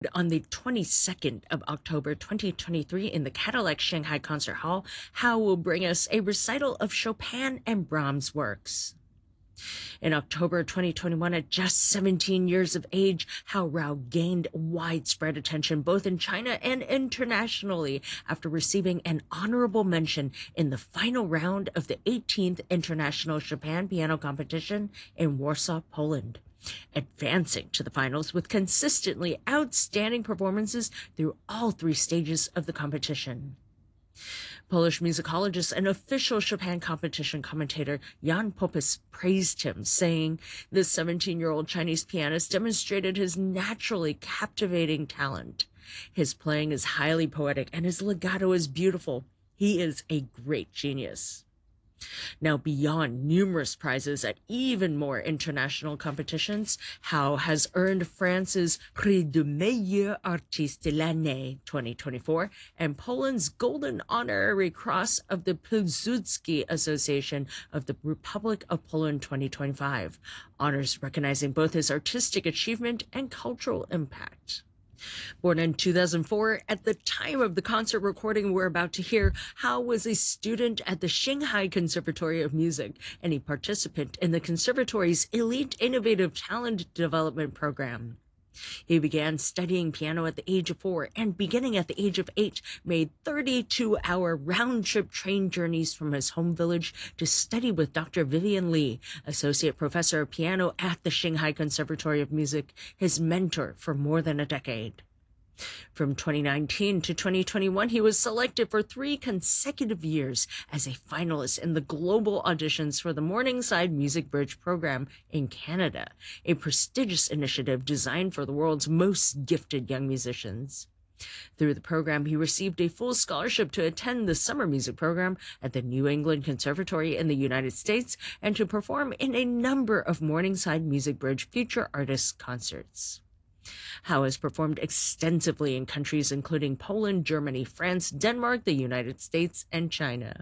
On the 22nd of October 2023 in the Cadillac Shanghai Concert Hall, Hao will bring us a recital of Chopin and Brahms works. In October 2021, at just 17 years of age, Hao Rao gained widespread attention both in China and internationally after receiving an honorable mention in the final round of the 18th International Chopin Piano Competition in Warsaw, Poland, advancing to the finals with consistently outstanding performances through all three stages of the competition. Polish musicologist and official Chopin competition commentator Jan Popes praised him, saying, "The 17-year-old Chinese pianist demonstrated his naturally captivating talent. His playing is highly poetic and his legato is beautiful. He is a great genius." Now, beyond numerous prizes at even more international competitions, Hao has earned France's Prix du Meilleur Artiste de l'Année 2024 and Poland's Golden Honorary Cross of the Pilsudski Association of the Republic of Poland 2025, honors recognizing both his artistic achievement and cultural impact. Born in 2004, at the time of the concert recording we're about to hear, Hao was a student at the Shanghai Conservatory of Music and a participant in the conservatory's Elite Innovative Talent Development Program. He began studying piano at the age of 4 and, beginning at the age of 8, made 32-hour round-trip train journeys from his home village to study with Dr. Vivian Lee, Associate Professor of Piano at the Shanghai Conservatory of Music, his mentor for more than a decade. From 2019 to 2021, he was selected for 3 consecutive years as a finalist in the global auditions for the Morningside Music Bridge program in Canada, a prestigious initiative designed for the world's most gifted young musicians. Through the program, he received a full scholarship to attend the summer music program at the New England Conservatory in the United States and to perform in a number of Morningside Music Bridge Future Artists concerts. Hao has performed extensively in countries including Poland, Germany, France, Denmark, the United States, and China.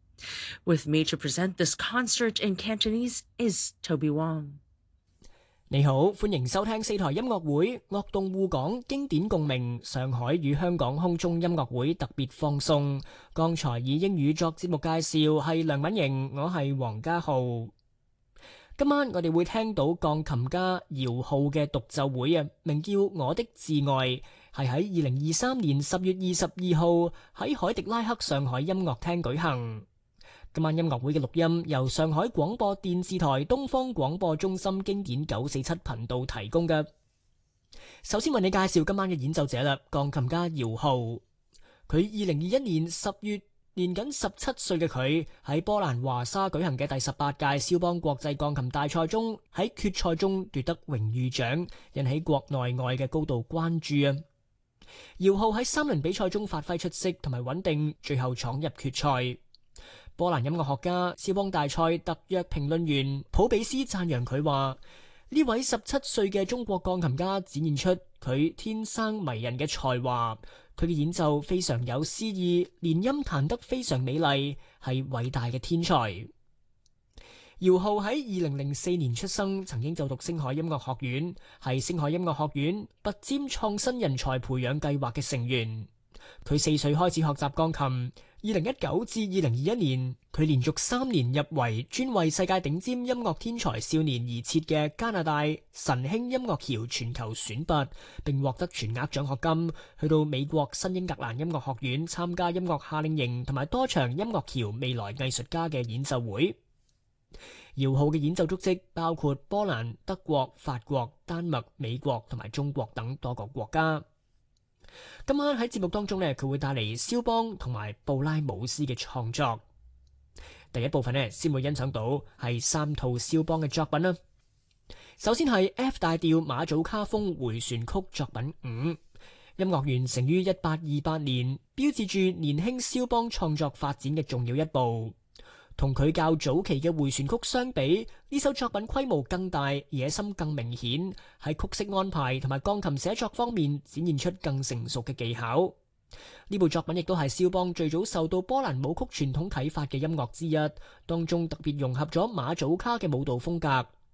With me to present this concert in Cantonese is Toby Wong. 你好，歡迎收聽四台音樂會樂動互港經典共鳴上海與香港空中音樂會特別放送。剛才以英語作節目介紹係梁敏瑩，我係黃家浩。今晚我哋會聽到鋼琴家姚浩嘅獨奏會啊，名叫《我的至愛》，係喺2023年10月22號喺海迪拉克上海音樂廳舉行。今晚音樂會嘅錄音由上海廣播電視台東方廣播中心經典947頻道提供嘅。首先為你介紹今晚嘅演奏者啦，鋼琴家姚浩。佢2021年10月年僅17歲嘅佢喺波蘭華沙舉行嘅第18屆肖邦國際鋼琴大賽中，喺決賽中奪得榮譽獎，引起國內外嘅高度關注啊！姚浩喺3輪比賽中發揮出色同埋穩定，最後闖入決賽。波蘭音樂學家、肖邦大賽特約評論員普比斯讚揚佢話：呢位17歲嘅中國鋼琴家展現出佢天生迷人嘅才華。佢嘅演奏非常有詩意，連音彈得非常美麗，係偉大嘅天才。姚浩喺2004年出生，曾經就讀星海音樂學院，係星海音樂學院拔尖創新人才培養計劃嘅成員。佢4歲開始學習鋼琴，2019至2021年，佢連續3年入圍專為世界頂尖音樂天才少年而設嘅加拿大神興音樂橋全球選拔，並獲得全額獎學金，去到美國新英格蘭音樂學院參加音樂夏令營同埋多場音樂橋未來藝術家嘅演奏會。姚浩嘅演奏足跡包括波蘭、德國、法國、丹麥、美國同埋中國等多個國家。今晚喺節目當中呢，佢會帶嚟肖邦同埋布拉姆斯嘅創作。第一部分呢，先會欣賞到係3套肖邦嘅作品啦。首先係 F 大調馬祖卡風回旋曲作品5，音樂完成於1828年，標誌住年輕肖邦創作發展嘅重要一步。同佢較早期嘅回旋曲相比，呢首作品規模更大，野心更明顯，喺曲式安排同埋鋼琴寫作方面展現出更成熟嘅技巧。呢部作品亦都係肖邦最早受到波蘭舞曲傳統啟發嘅音樂之一，當中特別融合咗馬祖卡嘅舞蹈風格。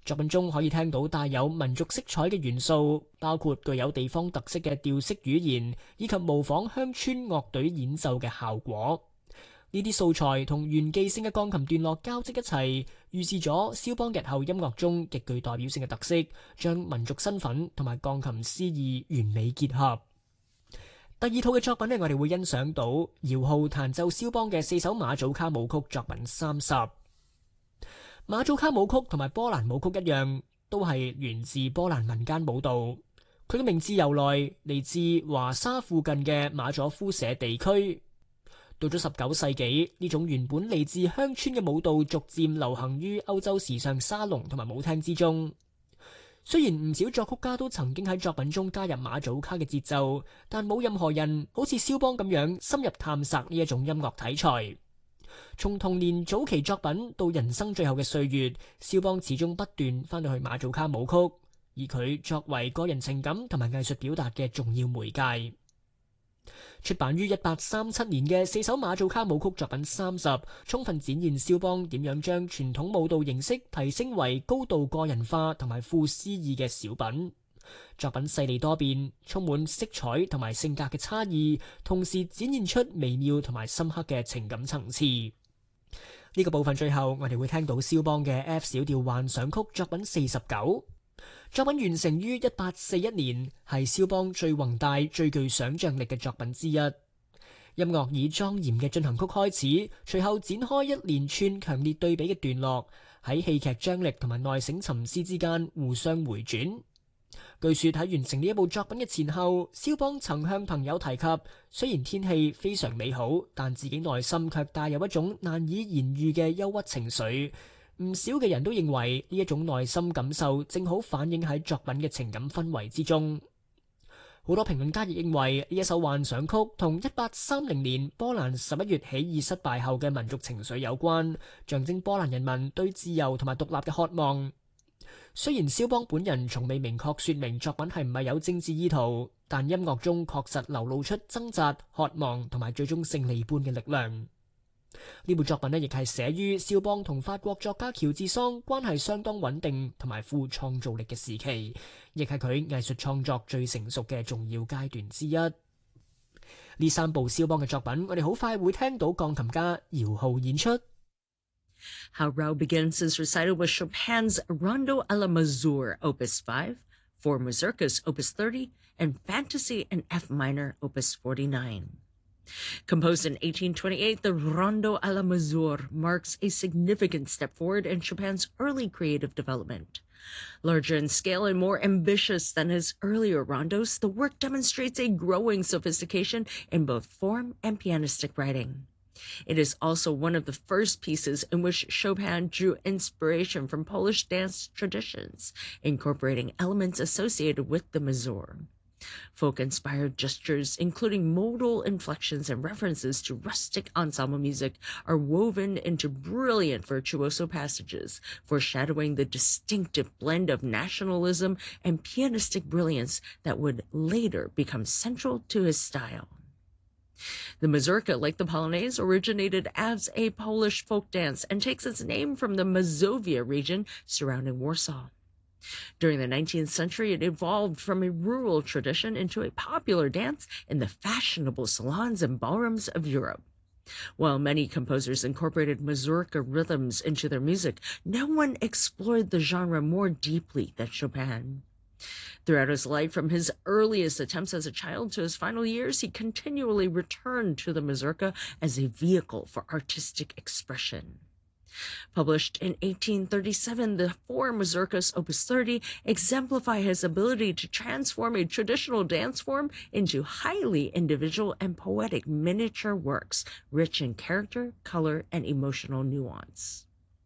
作品中可以聽到帶有民族色彩嘅元素，包括具有地方特色嘅調式語言，以及模仿鄉村樂隊演奏嘅效果。呢啲素材同炫技性嘅鋼琴段落交織一齊，預示咗肖邦日後音樂中極具代表性嘅特色，將民族身份同埋鋼琴詩意完美結合。第二套嘅作品呢，我哋會欣賞到姚浩彈奏肖邦嘅4首馬祖卡舞曲作品30。馬祖卡舞曲同埋波蘭舞曲一樣，都係源自波蘭民間舞蹈。佢嘅名字由來嚟自華沙附近嘅馬佐夫舍地區。到咗19世紀，呢種原本嚟自鄉村嘅舞蹈逐漸流行於歐洲時尚沙龍同埋舞廳之中。雖然唔少作曲家都曾經喺作品中加入馬祖卡嘅節奏，但冇任何人好似肖邦咁樣深入探索呢一種音樂題材。從童年早期作品到人生最後嘅歲月，肖邦始終不斷翻到去馬祖卡舞曲，而佢作為個人情感同埋藝術表達嘅重要媒介。出版於1837年嘅4首馬祖卡舞曲作品30，充分展現肖邦點樣將傳統舞蹈形式提升為高度個人化同埋富詩意嘅小品。作品細膩多變，充滿色彩同埋性格嘅差異，同時展現出微妙同埋深刻嘅情感層次。呢個部分最後我哋會聽到肖邦嘅 F 小調幻想曲作品49。作品完成於1841年，係肖邦最宏大、最具想象力嘅作品之一。音樂以莊嚴嘅進行曲開始，隨後展開一連串強烈對比嘅段落，喺戲劇張力同埋內省沉思之間互相回轉。據說喺完成呢一部作品嘅前後，肖邦曾向朋友提及，雖然天氣非常美好，但自己內心卻帶有一種難以言喻嘅憂鬱情緒。唔少嘅人都認為呢一種內心感受正好反映喺作品嘅情感氛圍之中。好多評論家亦認為呢一首幻想曲同1830年波蘭11月起義失敗後嘅民族情緒有關，象徵波蘭人民對自由同埋獨立嘅渴望。雖然肖邦本人從未明確說明作品係唔係有政治意圖，但音樂中確實流露出掙扎、渴望同埋最終勝利般嘅力量。呢部作品呢，亦係寫於肖邦同法國作家喬治桑關係相當穩定同埋富創造力嘅時期，亦係佢藝術創作最成熟嘅重要階段之一。呢3部肖邦嘅作品，我哋好快會聽到鋼琴家姚浩演出。 How Rau begins his recital with Chopin's Rondo alla Mazur, Opus 5, 4 Mazurkas, Opus 30, and Fantasy in F minor, Opus 49. Composed in 1828, the Rondo alla Mazur marks a significant step forward in Chopin's early creative development. Larger in scale and more ambitious than his earlier rondos, the work demonstrates a growing sophistication in both form and pianistic writing. It is also one of the first pieces in which Chopin drew inspiration from Polish dance traditions, incorporating elements associated with the mazur. Folk-inspired gestures, including modal inflections and references to rustic ensemble music, are woven into brilliant virtuoso passages, foreshadowing the distinctive blend of nationalism and pianistic brilliance that would later become central to his style. The mazurka, like the polonaise, originated as a Polish folk dance and takes its name from the Mazovia region surrounding Warsaw. During the 19th century, it evolved from a rural tradition into a popular dance in the fashionable salons and ballrooms of Europe. While many composers incorporated mazurka rhythms into their music, no one explored the genre more deeply than Chopin. Throughout his life, from his earliest attempts as a child to his final years, he continually returned to the mazurka as a vehicle for artistic expression. Published in 1837, the 4 mazurkas, Opus 30, exemplify his ability to transform a traditional dance form into highly individual and poetic miniature works, rich in character, color, and emotional nuance.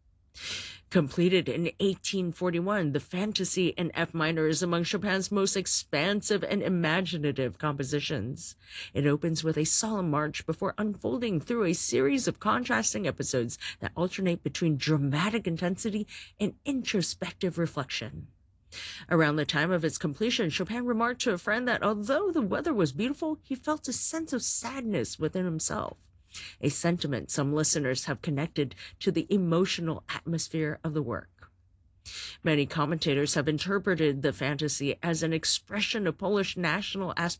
Completed in 1841, the Fantasy in F minor is among Chopin's most expansive and imaginative compositions. It opens with a solemn march before unfolding through a series of contrasting episodes that alternate between dramatic intensity and introspective reflection. Around the time of its completion, Chopin remarked to a friend that although the weather was beautiful, he felt a sense of sadness within himself, a sentiment some listeners have connected to the emotional atmosphere of the work. Many commentators have interpreted the fantasy as an expression of Polish national aspirations